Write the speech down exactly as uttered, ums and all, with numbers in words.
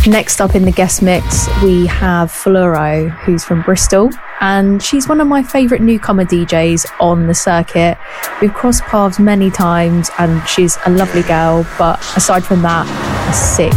Next up in the guest mix, we have Fluoro, who's from Bristol, and she's one of my favourite newcomer D Js on the circuit. We've crossed paths many times, and she's a lovely girl, but aside from that, a sick